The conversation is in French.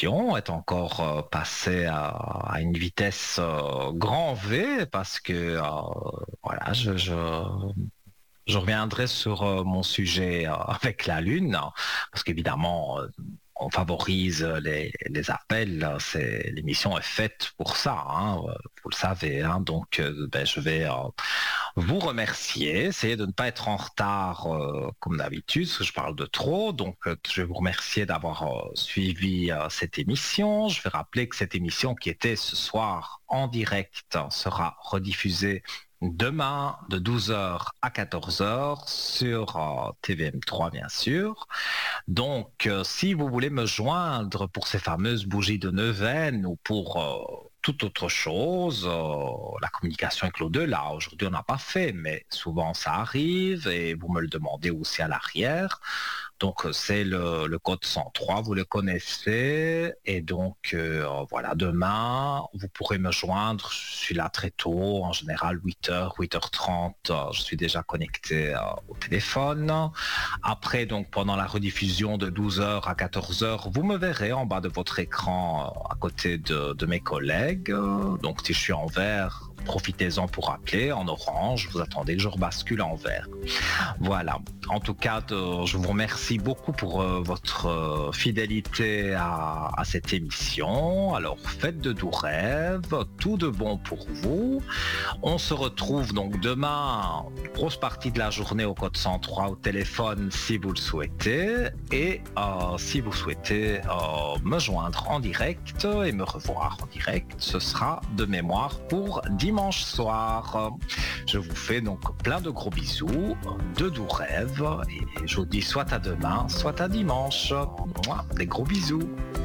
question est encore passée à une vitesse grand V parce que voilà, je reviendrai sur mon sujet avec la Lune, hein, parce qu'évidemment, on favorise les appels. L'émission est faite pour ça, hein, vous le savez. Hein, donc, je vais vous remercier, essayer de ne pas être en retard comme d'habitude, parce que je parle de trop. Donc, je vais vous remercier d'avoir suivi cette émission. Je vais rappeler que cette émission qui était ce soir en direct sera rediffusée demain de 12h à 14h sur TVM3 bien sûr. Donc si vous voulez me joindre pour ces fameuses bougies de neuvaine ou pour toute autre chose, la communication avec l'au-delà, aujourd'hui on n'a pas fait, mais souvent ça arrive et vous me le demandez aussi à l'arrière. Donc c'est le code 103, vous le connaissez. Et donc voilà, demain, vous pourrez me joindre. Je suis là très tôt, en général 8h, 8h30, je suis déjà connecté au téléphone. Après, donc pendant la rediffusion de 12h à 14h, vous me verrez en bas de votre écran à côté de mes collègues. Donc si je suis en vert, profitez-en pour appeler. En orange, vous attendez que je rebascule en vert. Voilà. En tout cas, je vous remercie beaucoup pour votre fidélité à cette émission. Alors, faites de doux rêves, tout de bon pour vous. On se retrouve donc demain, grosse partie de la journée au code 103 au téléphone si vous le souhaitez. Et si vous souhaitez me joindre en direct et me revoir en direct, ce sera de mémoire pour dimanche soir. Je vous fais donc plein de gros bisous, de doux rêves et je vous dis soit à demain, soit à dimanche. Mouah, des gros bisous.